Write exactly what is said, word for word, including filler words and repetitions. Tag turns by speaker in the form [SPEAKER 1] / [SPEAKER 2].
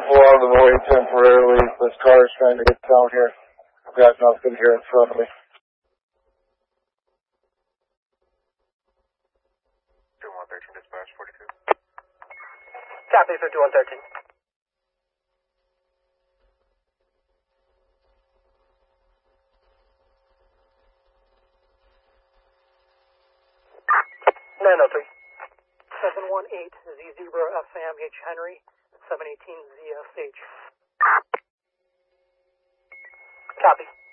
[SPEAKER 1] pull out of the way temporarily. This car is trying to get down here. I've got nothing here in front of me.
[SPEAKER 2] fifty-one thirteen dispatch, forty-two.
[SPEAKER 3] Copy, fifty-one thirteen. nine oh three.
[SPEAKER 4] seven one eight Z zero F M H Henry, seven eighteen Z S H.
[SPEAKER 3] Copy.